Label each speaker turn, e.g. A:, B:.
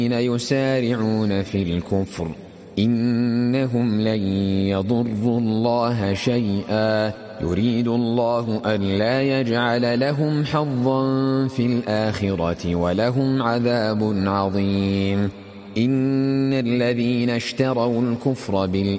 A: يسارعون في الكفر إنهم لن يضروا الله شيئا يريد الله ألا يجعل لهم حظا في الآخرة ولهم عذاب عظيم إن الذين اشتروا الكفر بالإيمان